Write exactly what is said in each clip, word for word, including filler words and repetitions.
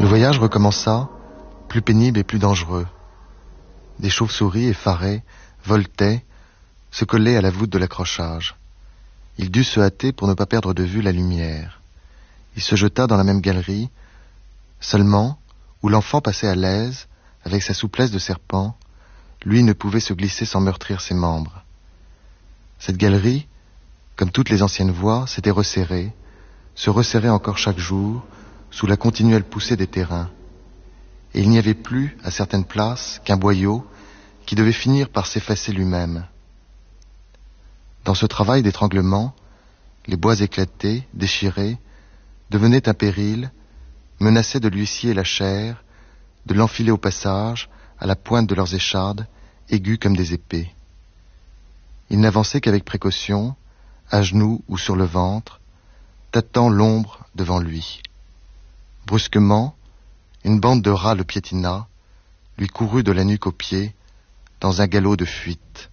Le voyage recommença, plus pénible et plus dangereux. Des chauves-souris effarées voletaient, se collaient à la voûte de l'accrochage. Il dut se hâter pour ne pas perdre de vue la lumière. Il se jeta dans la même galerie, seulement, où l'enfant passait à l'aise, avec sa souplesse de serpent, lui ne pouvait se glisser sans meurtrir ses membres. Cette galerie, comme toutes les anciennes voies, s'était resserrée, se resserrait encore chaque jour, sous la continuelle poussée des terrains. Et il n'y avait plus, à certaines places, qu'un boyau qui devait finir par s'effacer lui-même. Dans ce travail d'étranglement, les bois éclatés, déchirés, devenaient un péril, menaçaient de lui scier la chair, de l'enfiler au passage, à la pointe de leurs échardes, aigus comme des épées. Il n'avançait qu'avec précaution, à genoux ou sur le ventre, tâtant l'ombre devant lui. Brusquement, une bande de rats le piétina, lui courut de la nuque aux pieds, dans un galop de fuite.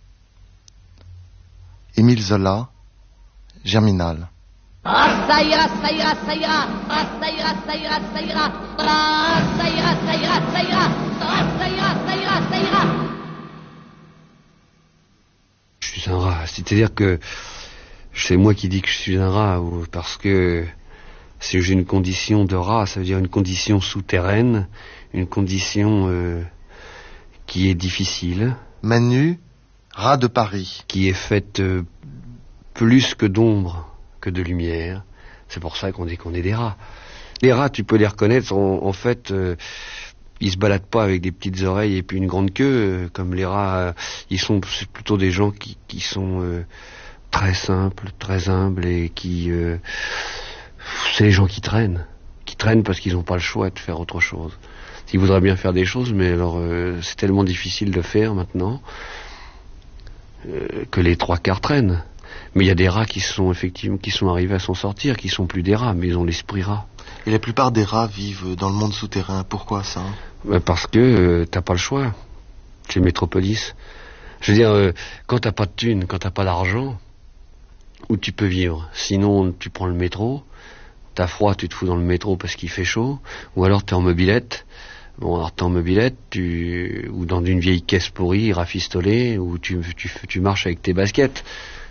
Émile Zola, Germinal. Ah, ça ira, ça ira, ça ira. Ah, ça ira, ça ira, ça ira. Ah, ça ira, ça ira, ça ira. Ah, ça ira, ça ira, ça ira. Je suis un rat, c'est-à-dire que c'est moi qui dis que je suis un rat, ou parce que si j'ai une condition de rat, ça veut dire une condition souterraine, une condition euh, qui est difficile. Manu, rat de Paris. Qui est faite euh, plus que d'ombre que de lumière. C'est pour ça qu'on dit qu'on est des rats. Les rats, tu peux les reconnaître, en, en fait, euh, ils se baladent pas avec des petites oreilles et puis une grande queue, euh, comme les rats. Euh, ils sont c'est plutôt des gens qui, qui sont euh, très simples, très humbles et qui... Euh, c'est les gens qui traînent. Qui traînent parce qu'ils n'ont pas le choix de faire autre chose. Ils voudraient bien faire des choses, mais alors euh, c'est tellement difficile de faire maintenant euh, que les trois quarts traînent. Mais il y a des rats qui sont effectivement qui sont arrivés à s'en sortir, qui sont plus des rats, mais ils ont l'esprit rat. Et la plupart des rats vivent dans le monde souterrain. Pourquoi ça? Ben parce que euh, t'as pas le choix. C'est Métropolis. Je veux dire, euh, quand t'as pas de thunes, quand t'as pas d'argent, où tu peux vivre? Sinon, tu prends le métro, t'as froid, tu te fous dans le métro parce qu'il fait chaud, ou alors t'es en mobilette. Bon, alors t'es en mobilette, tu... ou dans une vieille caisse pourrie, rafistolée, ou tu, tu, tu marches avec tes baskets.